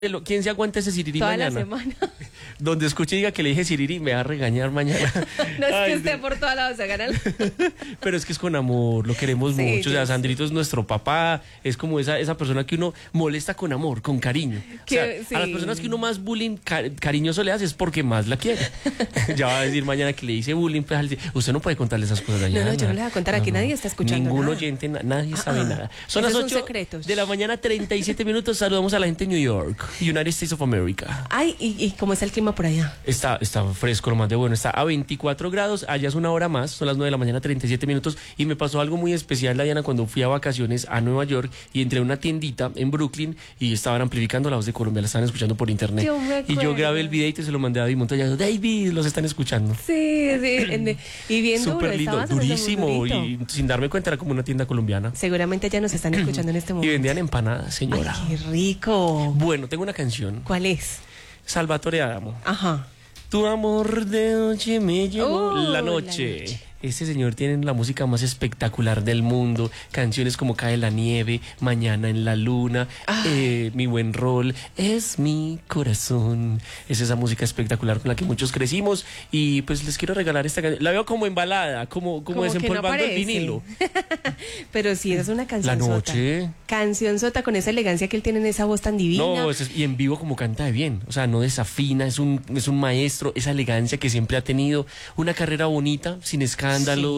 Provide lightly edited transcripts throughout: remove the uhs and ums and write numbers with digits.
¿Quién se aguanta ese sirirí Toda mañana? la semana. Donde escuche y diga que le dije sirirí, me va a regañar mañana. No es Ay, que esté por toda la ganar. Pero es que es con amor, lo queremos Sí, mucho. O sea, sí. Sandrito es nuestro papá, es como esa persona que uno molesta con amor, con cariño. O sea, Sí. a las personas que uno más bullying cariñoso le hace es porque más la quiere. Ya va a decir mañana que le dice bullying, pues usted no puede contarle esas cosas allá. No, yo no le voy a contar, aquí nadie está escuchando Ningún nada. oyente, nadie sabe nada. Son Esos las son 8 secretos. de la mañana, 37 minutos. Saludamos a la gente de New York, United States of America. Ay, ¿y cómo está el clima por allá? Está fresco, lo más de bueno, está a 24 grados, allá es una hora más, son las 9 de la mañana, 37 minutos, y me pasó algo muy especial, Diana, cuando fui a vacaciones a Nueva York y entré a una tiendita en Brooklyn y estaban amplificando la voz de Colombia, la estaban escuchando por internet. Yo me Y yo acuerdo. grabé el videito y se lo mandé a David Montoya, David, los están escuchando. Sí, y bien duro, Súper lindo, estabas haciendo durísimo, muy durito. y sin darme cuenta era como una tienda colombiana. Seguramente ya nos están escuchando en este Y momento. vendían empanadas, señora. Ay, qué rico. Bueno, tengo una canción, ¿Cuál es? Salvatore Adamo. Ajá. Tu amor de noche me llevó La la noche. noche. Este señor tiene la música más espectacular del mundo. Canciones como Cae la nieve, Mañana en la luna, Mi buen rol, Es mi corazón. Es esa música espectacular con la que muchos crecimos. Y pues les quiero regalar esta canción. La veo como embalada, como Como que no desempolvando el parece. vinilo. Pero sí, es una canción La noche. Canción sota con esa elegancia que él tiene en esa voz tan divina. No, y en vivo como canta de bien, o sea, no desafina, es un maestro, esa elegancia que siempre ha tenido, una carrera bonita, sin escándalos.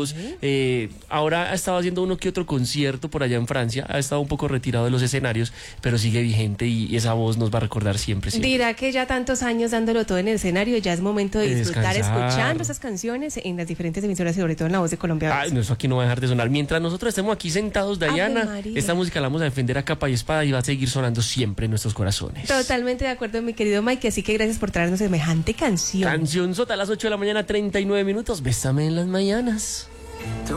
Ahora ha estado haciendo uno que otro concierto por allá en Francia, ha estado un poco retirado de los escenarios, pero sigue vigente y esa voz nos va a recordar siempre. Dirá que ya tantos años dándolo todo en el escenario, ya es momento de disfrutar descansar. escuchando esas canciones en las diferentes emisoras, sobre todo en La Voz de Colombia. Ay, no, eso aquí no va a dejar de sonar. Mientras nosotros estemos aquí sentados, Diana, Ave María. esta música la vamos a defender a capa y espada y va a seguir sonando siempre en nuestros corazones. Totalmente de acuerdo, mi querido Mike, así que gracias por traernos semejante canción. Canción sota a las 8 de la mañana, 39 minutos. Bésame en las mañanas.